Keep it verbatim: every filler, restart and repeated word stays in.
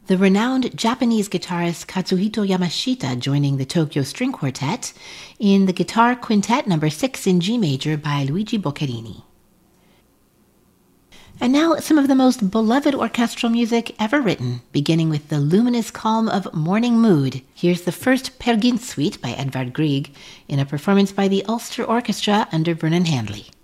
the renowned Japanese guitarist Katsuhito Yamashita joining the Tokyo String Quartet in the Guitar Quintet number six in G major by Luigi Boccherini. And now some of the most beloved orchestral music ever written, beginning with the luminous calm of Morning Mood. Here's the first Per Gynt Suite by Edvard Grieg in a performance by the Ulster Orchestra under Vernon Handley.